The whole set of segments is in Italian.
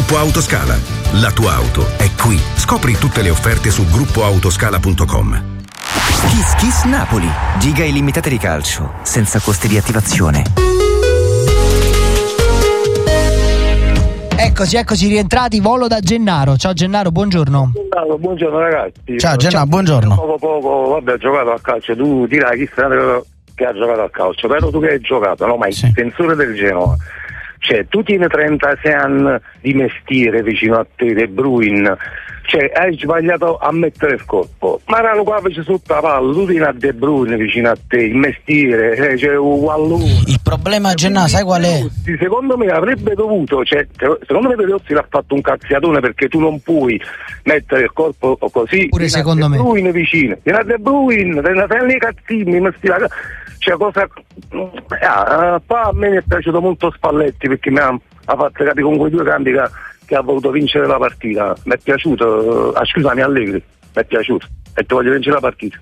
Gruppo Autoscala. La tua auto è qui. Scopri tutte le offerte su gruppoautoscala.com. Kiss Kiss Napoli. Giga illimitate di calcio, senza costi di attivazione. Eccoci rientrati, volo da Gennaro. Ciao Gennaro, buongiorno. Buongiorno ragazzi. Ciao Gennaro, buongiorno. Poco, vabbè, ho giocato a calcio, tu dirai chi che ha giocato a calcio, però tu che hai giocato, no? Ma il difensore del Genoa, cioè tu tieni 36 anni di mestiere vicino a te, De Bruyne, cioè hai sbagliato a mettere il colpo, ma erano qua fece sotto la palla, tu tieni a De Bruyne vicino a te, il mestiere, cioè uguale. Il problema Gennaro, sai qual è? Secondo me avrebbe dovuto, cioè secondo me Pedozzi l'ha fatto un cazziatone, perché tu non puoi mettere il colpo così. Pure secondo me. De Bruyne vicino, tieni a De Bruyne, tieni i cazzini, cioè cosa. Poi a me mi è piaciuto molto Spalletti, perché mi ha fatto capire con quei due cambi che ha voluto vincere la partita. Mi è piaciuto, scusami, Allegri, mi è piaciuto e ti voglio vincere la partita.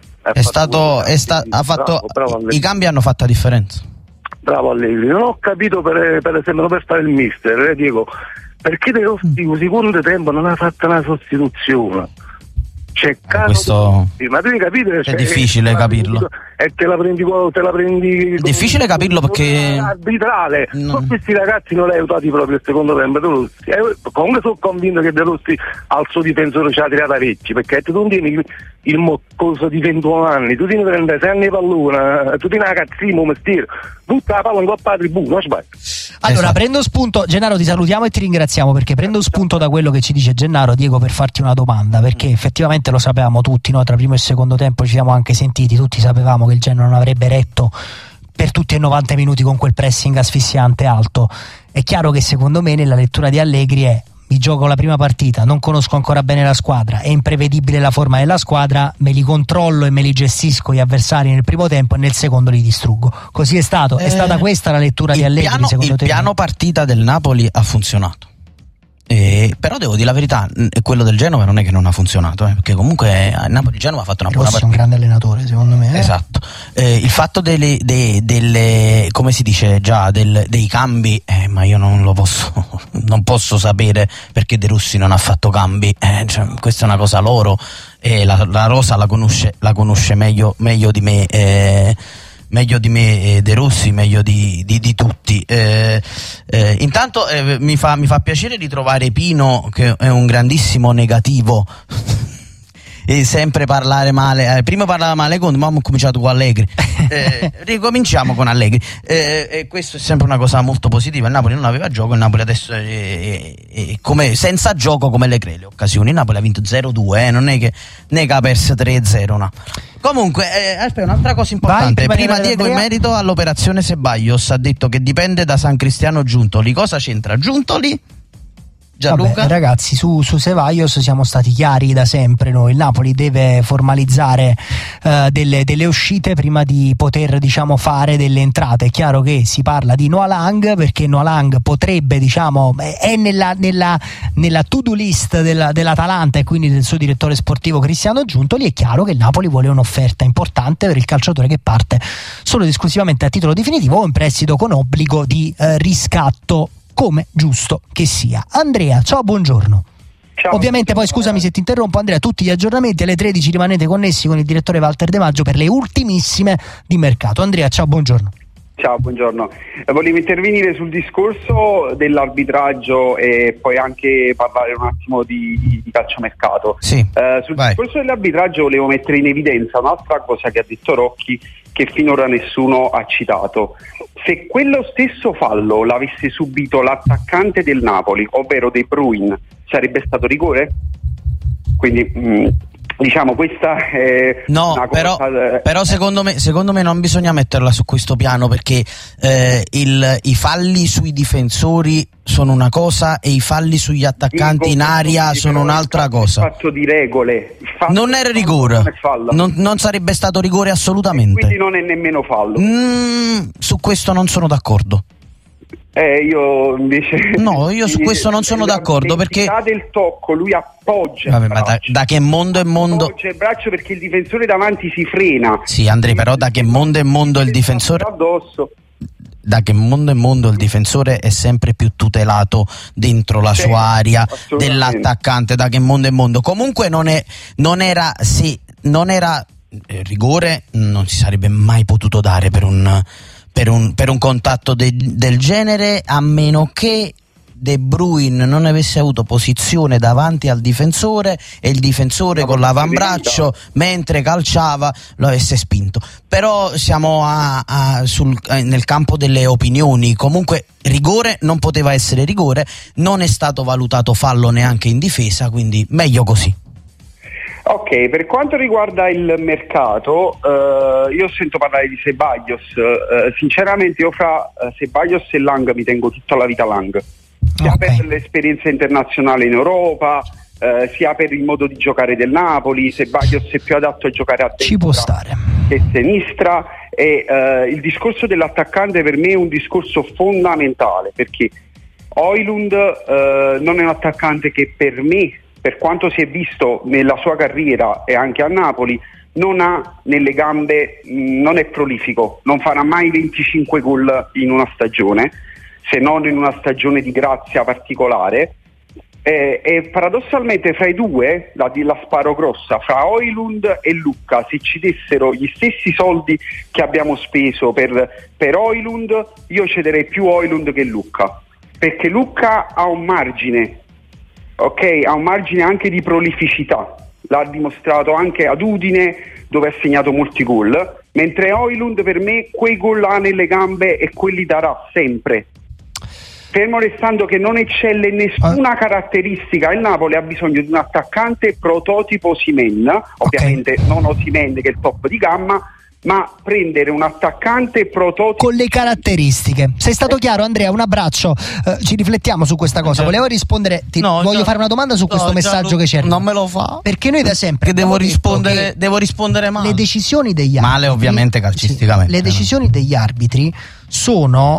I cambi hanno fatto la differenza. Bravo Allegri. Non ho capito per esempio per fare il mister, Diego, perché De Rossi secondo tempo non ha fatto una sostituzione. C'è questo ma devi capire, è difficile capirlo. E te la prendi è difficile capirlo perché arbitrale. Questi ragazzi non li hai aiutati proprio il secondo tempo De Rossi. Comunque sono convinto che De Rossi al suo difensore ci ha tirato vecchi, perché tu non tieni il moccoso di 21 anni, tu tieni 36 anni di pallone, tu tieni la cazzimo mestiere, butta la palla in coppa alla tribuna, non sbaglio. Allora prendo spunto, Gennaro, ti salutiamo e ti ringraziamo, perché prendo spunto da quello che ci dice Gennaro, Diego, per farti una domanda, perché effettivamente lo sapevamo tutti, no? Tra primo e secondo tempo ci siamo anche sentiti, tutti sapevamo che il Genoa non avrebbe retto per tutti e 90 minuti con quel pressing asfissiante alto. È chiaro che secondo me nella lettura di Allegri è: mi gioco la prima partita, non conosco ancora bene la squadra, è imprevedibile la forma della squadra, me li controllo e me li gestisco gli avversari nel primo tempo e nel secondo li distruggo. Così è stato, è stata questa la lettura di Allegri, secondo te? Il piano partita del Napoli ha funzionato. Però devo dire la verità, quello del Genova non è che non ha funzionato, perché comunque il Napoli-Genova ha fatto una buona partita. È un grande allenatore, secondo me. Esatto. Il fatto delle come si dice già, dei cambi, ma io non posso sapere perché De Rossi non ha fatto cambi, cioè, questa è una cosa loro, la rosa la conosce meglio di me. Meglio di me De Rossi, meglio di tutti. Intanto mi fa piacere ritrovare Pino, che è un grandissimo negativo. E sempre parlare male. Prima parlava male Conte, ma ho cominciato con Allegri. Ricominciamo con Allegri. E questo è sempre una cosa molto positiva. Il Napoli non aveva gioco, il Napoli adesso è come senza gioco, come le occasioni. Il Napoli ha vinto 0-2, non è che ha perso 3-0. No. Comunque, aspetta, un'altra cosa importante. Prima Diego, in merito all'operazione Ceballos, ha detto che dipende da San Cristiano Giuntoli. Cosa c'entra Giuntoli? Gianluca? Vabbè, ragazzi, su Ceballos siamo stati chiari da sempre noi. Il Napoli deve formalizzare delle uscite prima di poter, diciamo, fare delle entrate. È chiaro che si parla di Noah Lang, perché Noah Lang potrebbe, diciamo, è nella to-do list dell'Atalanta e quindi del suo direttore sportivo Cristiano Giuntoli. È chiaro che il Napoli vuole un'offerta importante per il calciatore, che parte solo ed esclusivamente a titolo definitivo o in prestito con obbligo di riscatto, come giusto che sia. Andrea, ciao, buongiorno. Ciao. Ovviamente poi scusami se ti interrompo, Andrea, tutti gli aggiornamenti alle 13 rimanete connessi con il direttore Walter De Maggio per le ultimissime di mercato. Andrea, ciao, buongiorno. Ciao, buongiorno. Volevo intervenire sul discorso dell'arbitraggio e poi anche parlare un attimo di calciomercato. Sì, sul discorso dell'arbitraggio volevo mettere in evidenza un'altra cosa che ha detto Rocchi, che finora nessuno ha citato. Se quello stesso fallo l'avesse subito l'attaccante del Napoli, ovvero De Bruyne, sarebbe stato rigore? Quindi diciamo questa è una cosa, però secondo me non bisogna metterla su questo piano, perché i falli sui difensori sono una cosa e i falli sugli attaccanti in aria sono un'altra cosa. Il fatto di regole, non era rigore, non sarebbe stato rigore assolutamente, quindi non è nemmeno fallo. Su questo non sono d'accordo. Io invece io su questo non sono d'accordo, perché del tocco lui appoggia. Vabbè, ma da che mondo è mondo appoggia il braccio, perché il difensore davanti si frena. Sì, Andrea, però da che mondo è mondo il difensore addosso. da che mondo è mondo il difensore è sempre più tutelato dentro la sua area dell'attaccante, da che mondo è mondo. Comunque non era rigore, non si sarebbe mai potuto dare per un contatto del genere, a meno che De Bruyne non avesse avuto posizione davanti al difensore e il difensore con l'avambraccio mentre calciava lo avesse spinto. Però siamo nel campo delle opinioni. Comunque rigore non poteva essere rigore, non è stato valutato fallo neanche in difesa, quindi meglio così. Ok, per quanto riguarda il mercato, io sento parlare di Ceballos, sinceramente io fra Ceballos e Lang mi tengo tutta la vita Lang, sia per l'esperienza internazionale in Europa, sia per il modo di giocare del Napoli. Ceballos è più adatto a giocare a destra, ci può stare, che a sinistra, e il discorso dell'attaccante per me è un discorso fondamentale, perché Højlund non è un attaccante che per me, per quanto si è visto nella sua carriera e anche a Napoli, non ha nelle gambe, non è prolifico, non farà mai 25 gol in una stagione, se non in una stagione di grazia particolare, e paradossalmente fra i due, la sparo grossa, fra Højlund e Lucca, se ci dessero gli stessi soldi che abbiamo speso per Højlund, io cederei più Højlund che Lucca, perché Lucca ha un margine, ha un margine anche di prolificità, l'ha dimostrato anche ad Udine dove ha segnato molti gol, mentre Højlund per me quei gol ha nelle gambe e quelli darà sempre, fermo restando che non eccelle nessuna caratteristica. Il Napoli ha bisogno di un attaccante prototipo Osimhen, ovviamente non Osimhen che è il top di gamma, ma prendere un attaccante prototipo con le caratteristiche. Sei stato chiaro, Andrea, un abbraccio. Ci riflettiamo su questa cosa. Volevo rispondere, voglio fare una domanda su questo messaggio che c'è. Non me lo fa, perché noi da sempre devo rispondere male. Le decisioni degli arbitri, male ovviamente calcisticamente, le decisioni degli arbitri sono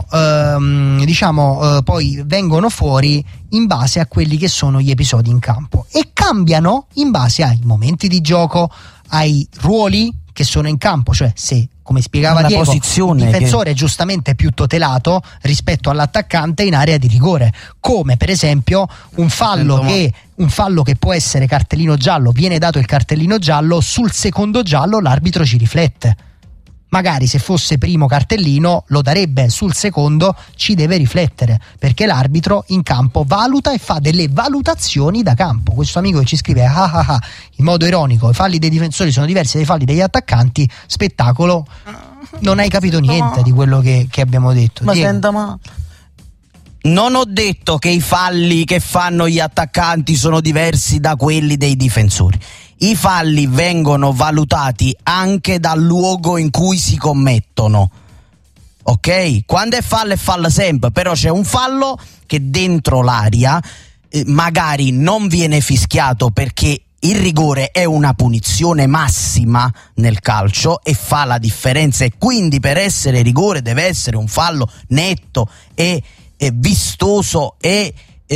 poi vengono fuori in base a quelli che sono gli episodi in campo e cambiano in base ai momenti di gioco, ai ruoli che sono in campo, cioè se, come spiegava Diego, il difensore è giustamente più tutelato rispetto all'attaccante in area di rigore, come per esempio un fallo che può essere cartellino giallo, viene dato il cartellino giallo, sul secondo giallo l'arbitro ci riflette. Magari se fosse primo cartellino lo darebbe, sul secondo ci deve riflettere, perché l'arbitro in campo valuta e fa delle valutazioni da campo. Questo amico che ci scrive in modo ironico, i falli dei difensori sono diversi dai falli degli attaccanti, spettacolo. Non hai capito niente di quello che abbiamo detto. Ma senta, non ho detto che i falli che fanno gli attaccanti sono diversi da quelli dei difensori. I falli vengono valutati anche dal luogo in cui si commettono, ok? Quando è fallo sempre, però c'è un fallo che dentro l'area magari non viene fischiato perché il rigore è una punizione massima nel calcio e fa la differenza, e quindi per essere rigore deve essere un fallo netto e vistoso e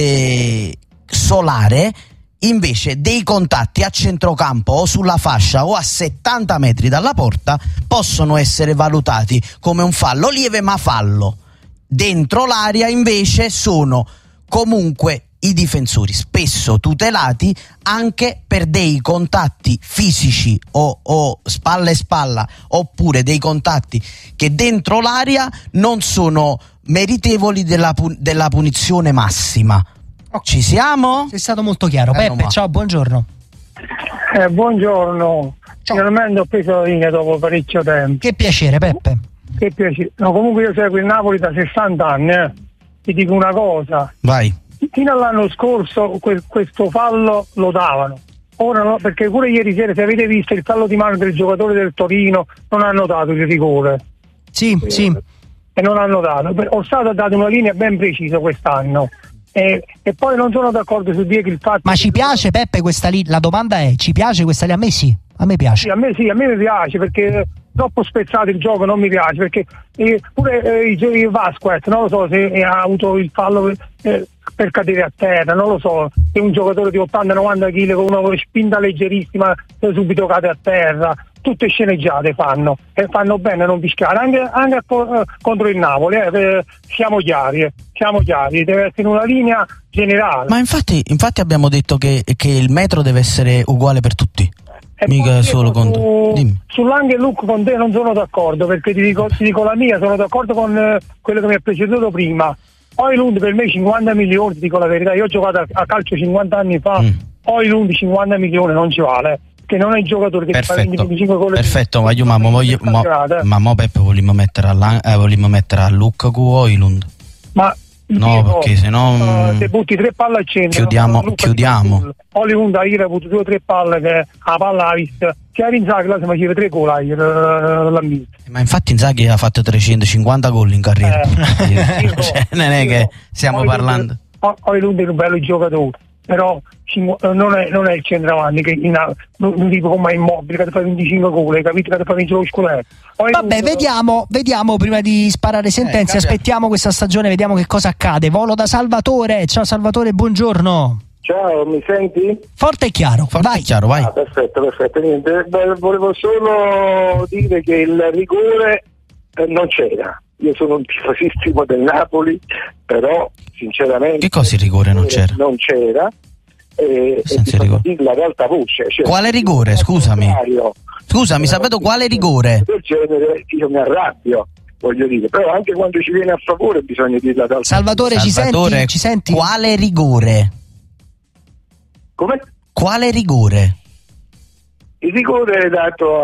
solare. Invece dei contatti a centrocampo o sulla fascia o a 70 metri dalla porta possono essere valutati come un fallo lieve ma fallo. Dentro l'area invece sono comunque i difensori spesso tutelati anche per dei contatti fisici o spalla e spalla, oppure dei contatti che dentro l'area non sono meritevoli della punizione massima. Ci siamo? Sei stato molto chiaro. Peppe, ciao, buongiorno. Buongiorno. Ciao. Finalmente ho preso la linea dopo parecchio tempo. Che piacere, Peppe. Che piacere. No, comunque io seguo il Napoli da 60 anni. Ti dico una cosa. Vai. Fino all'anno scorso questo fallo lo davano. Ora no, perché pure ieri sera, se avete visto il fallo di mano del giocatore del Torino, non hanno dato il rigore. Sì. E non hanno dato. Orsato ha dato una linea ben precisa quest'anno. E poi non sono d'accordo su Diego il fatto. Ma ci piace, Peppe, questa lì? La domanda è: ci piace questa lì? A me sì, a me piace. Sì, a me mi piace, perché troppo spezzato il gioco non mi piace, perché pure il Vasquez, non lo so se ha avuto il fallo per cadere a terra, non lo so, se un giocatore di 80-90 kg con una spinta leggerissima subito cade a terra, tutte sceneggiate fanno, e fanno bene a non fischiare, anche contro il Napoli, siamo chiari, deve essere una linea generale. Ma infatti abbiamo detto che il metro deve essere uguale per tutti. E mica solo contro. Sull'anche look con te non sono d'accordo, perché ti dico la mia, sono d'accordo con quello che mi ha preceduto prima. Højlund per me 50 milioni, ti dico la verità, io ho giocato a calcio 50 anni fa, Højlund 50 milioni non ci vale, che non è il giocatore che fa 20-25 gol. Perfetto, ma io ma Peppe vogliamo mettere a Lukaku o Højlund? Ma no, perché se no se butti 3 palle al centro, chiudiamo. Højlund ieri ha avuto 2 o 3 palle che la palla l'ha vista, che a Inzaghi si faceva 3 gol ieri, ma infatti Inzaghi ha fatto 350 gol in carriera. Cioè, non è che stiamo parlando. Højlund è un bello giocatore, però non è il centravanti che non tipo come Immobile che ti fa 25 gol, hai capito, che ti fa vincere lo scudetto. Vabbè, vediamo prima di sparare sentenze, aspettiamo questa stagione, vediamo che cosa accade. Volo da Salvatore. Ciao Salvatore, buongiorno. Ciao, mi senti? Forte e chiaro, vai. Perfetto. Niente, volevo solo dire che il rigore non c'era. Io sono un tifosissimo del Napoli, però sinceramente che cosa il rigore non c'era? Non c'era. Senza rigore. La realtà voce. Cioè, quale rigore? Scusami, Salvatore, quale rigore? Del genere io mi arrabbio, voglio dire, però anche quando ci viene a favore bisogna dirla dal Salvatore, ci senti? Quale rigore? Come? Quale rigore? Il rigore è dato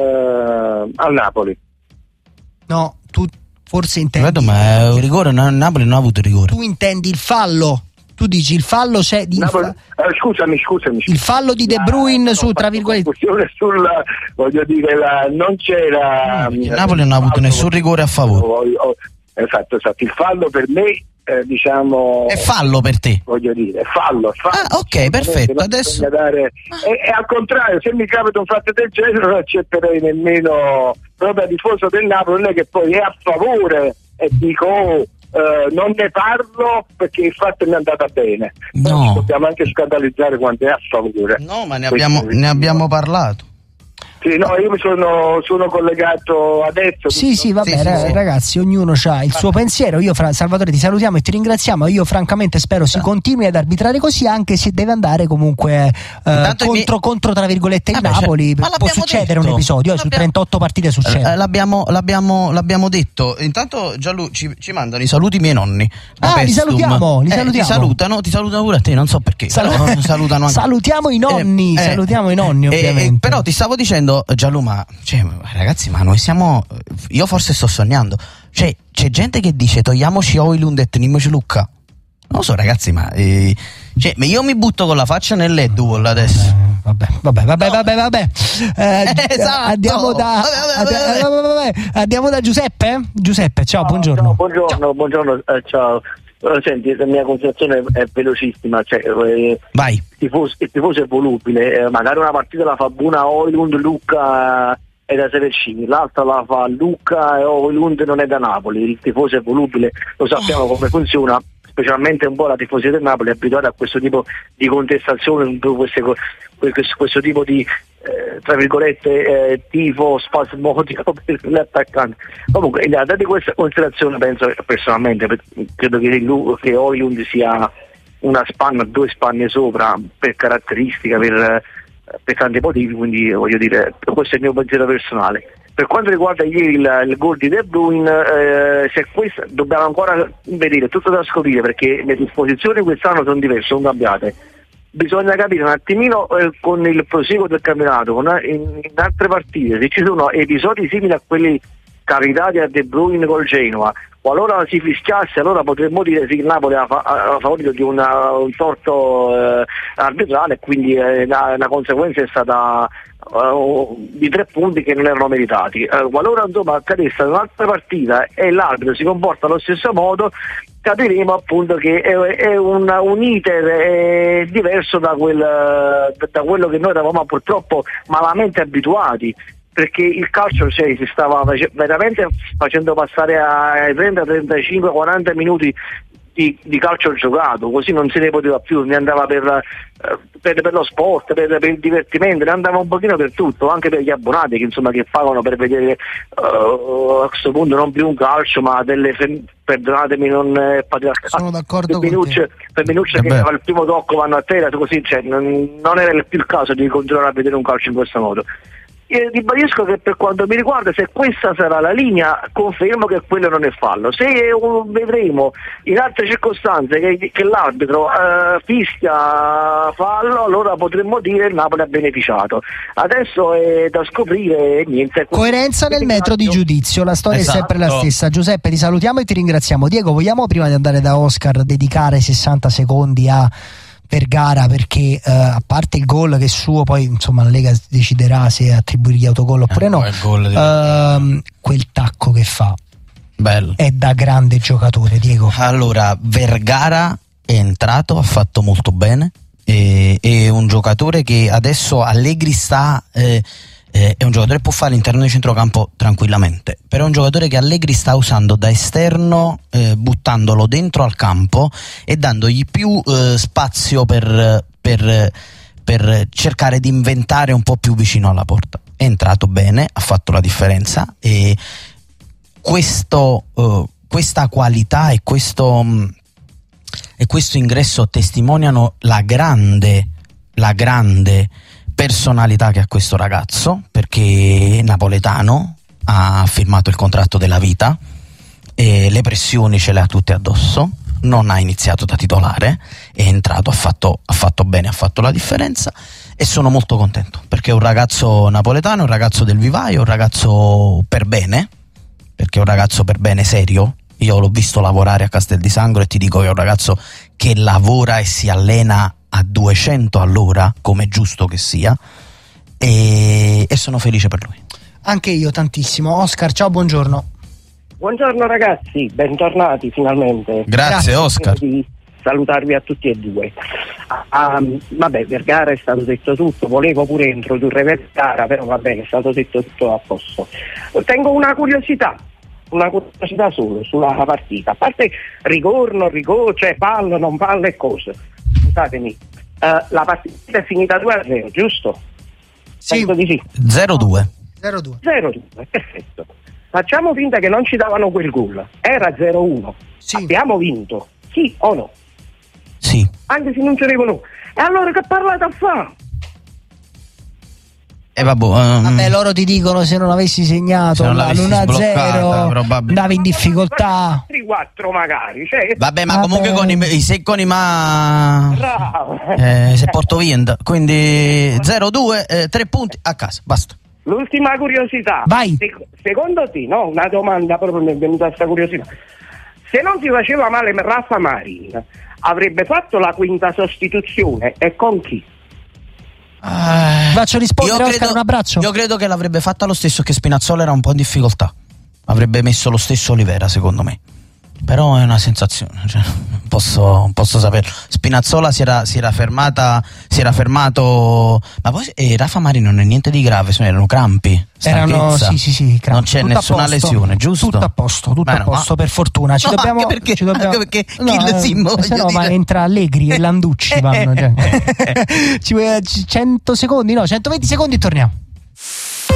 al Napoli. No, tu forse intendi. Vedo, ma un rigore, Napoli non ha avuto rigore. Tu intendi il fallo? Tu dici il fallo c'è di scusami. Il fallo di De Bruyne su, tra virgolette, voglio dire, non c'era. Il Napoli non ha avuto nessun rigore a favore. Esatto. Il fallo per me, diciamo. È fallo per te? Voglio dire, fallo. Ah, ok, perfetto. Adesso. E al contrario, se mi capita un fatto del genere, non accetterei nemmeno, proprio a tifoso del Napoli, non è che poi è a favore e dico. Non ne parlo perché il fatto mi è andata bene. No. Dobbiamo anche scandalizzare quando è a favore. No, ma ne abbiamo parlato. Sì, no, io mi sono collegato adesso. Sì, vabbè, ragazzi, ognuno ha il suo pensiero. Io, Salvatore, ti salutiamo e ti ringraziamo. Io francamente spero si continui ad arbitrare così, anche se deve andare comunque contro tra virgolette il Napoli. Può succedere un episodio, su 38 partite succede. L'abbiamo detto. Intanto Gianlu ci mandano i saluti i miei nonni. Li salutiamo. Ti salutano pure a te, non so perché. Salutano anche. Salutiamo i nonni, ovviamente. Però ti stavo dicendo, Gianlu, ma ragazzi, ma noi siamo. Io forse sto sognando. C'è gente che dice togliamoci Højlund e teniamoci Lucca. Non lo so, ragazzi, ma io mi butto con la faccia nel duel adesso. Vabbè. Esatto. Andiamo da Giuseppe. Giuseppe, ciao, buongiorno. Buongiorno, ciao. Senti, la mia considerazione è velocissima, vai. Il tifoso è volubile, magari una partita la fa buona Højlund, Lucca è da Severcini, l'altra la fa Lucca e Højlund non è da Napoli. Il tifoso è volubile, lo sappiamo come funziona, specialmente un po' la tifoseria del Napoli è abituata a questo tipo di contestazione, questo tipo di tra virgolette tifo spasmodico per l'attaccante. Comunque, date questa considerazione, penso personalmente, credo che Højlund sia una spanna, 2 spanne sopra per caratteristica, per tanti motivi, quindi voglio dire, questo è il mio pensiero personale. Per quanto riguarda ieri il gol di De Bruyne, se questo dobbiamo ancora vedere, tutto da scoprire, perché le disposizioni quest'anno sono diverse, sono cambiate. Bisogna capire un attimino con il proseguo del campionato, in altre partite, se ci sono episodi simili a quelli capitati a De Bruyne col Genoa, qualora si fischiasse, allora potremmo dire che il Napoli ha favorito di un torto arbitrale, e quindi la conseguenza è stata di 3 punti che non erano meritati. Qualora insomma accadesse un'altra partita e l'arbitro si comporta allo stesso modo, capiremo appunto che è un iter diverso da quello che noi eravamo purtroppo malamente abituati, perché il calcio si stava veramente facendo passare ai 30, 35, 40 minuti di calcio giocato, così non se ne poteva più, ne andava per lo sport, per il divertimento, ne andava un pochino per tutto, anche per gli abbonati che insomma che pagano per vedere a questo punto non più un calcio ma delle perdonatemi non patriarcato. Sono d'accordo con te. Femminucce che al primo tocco vanno a terra, così cioè, non era più il caso di continuare a vedere un calcio in questo modo. Io ribadisco che per quanto mi riguarda, se questa sarà la linea, confermo che quello non è fallo. Se vedremo in altre circostanze che l'arbitro fischia fallo, allora potremmo dire il Napoli ha beneficiato. Adesso è da scoprire niente. Coerenza nel metro di giudizio, la storia è sempre la stessa. Giuseppe, ti salutiamo e ti ringraziamo. Diego, vogliamo prima di andare da Oscar dedicare 60 secondi a Vergara, perché a parte il gol che è suo, poi insomma la Lega deciderà se attribuirgli autogol oppure no, quel tacco che fa bello, è da grande giocatore. Diego, allora Vergara è entrato, ha fatto molto bene, è un giocatore che adesso Allegri sta è un giocatore che può fare all'interno del centrocampo tranquillamente, però è un giocatore che Allegri sta usando da esterno, buttandolo dentro al campo e dandogli più spazio per cercare di inventare un po' più vicino alla porta. È entrato bene, ha fatto la differenza, e questa qualità e questo ingresso testimoniano la grande personalità che ha questo ragazzo, perché è napoletano, ha firmato il contratto della vita e le pressioni ce le ha tutte addosso, non ha iniziato da titolare, è entrato, ha fatto bene, ha fatto la differenza, e sono molto contento perché è un ragazzo napoletano, un ragazzo del vivaio, un ragazzo per bene, perché è un ragazzo per bene serio. Io l'ho visto lavorare a Castel di Sangro e ti dico che è un ragazzo che lavora e si allena a 200 all'ora, come è giusto che sia, e sono felice per lui. Anche io tantissimo. Oscar, ciao, buongiorno. Buongiorno ragazzi, bentornati finalmente. Grazie Oscar. Di salutarvi a tutti e due. Vabbè, Vergara è stato detto tutto, volevo pure introdurre Vergara, però va bene, è stato detto tutto a posto. Tengo una curiosità solo sulla partita, a parte rigore, non rigore, cioè fallo, non fallo e cose. Scusatemi, la partita è finita 2-0, giusto? Sì. Penso di sì. 0-2, perfetto. Facciamo finta che non ci davano quel gol, era 0-1, sì. Abbiamo vinto, sì o no? Sì. Anche se non ce ne volevo. E allora che parlate a fare? Vabbè, loro ti dicono se non avessi segnato l'1-0 andavi in difficoltà. 3-4 magari, cioè. Vabbè, ma comunque con i secconi se porto via, quindi 0-2, 3 punti a casa, basta. L'ultima curiosità. Vai. Secondo te, no, una domanda proprio mi è venuta questa curiosità. Se non si faceva male Rafa Marin, avrebbe fatto la quinta sostituzione, e con chi? Faccio rispondere Oscar, un abbraccio. Io credo che l'avrebbe fatta lo stesso, che Spinazzola era un po' in difficoltà, avrebbe messo lo stesso Olivera secondo me, però è una sensazione, cioè, posso saperlo. Spinazzola si era fermato, ma poi Rafa Marin non è niente di grave, erano crampi, stanchezza. Sì, crampi. Non c'è tutto nessuna lesione, giusto? Tutto a posto, per fortuna. Anche perché ma entra Allegri e Landucci vanno, ci vuole 100 secondi, no, 120 secondi e torniamo.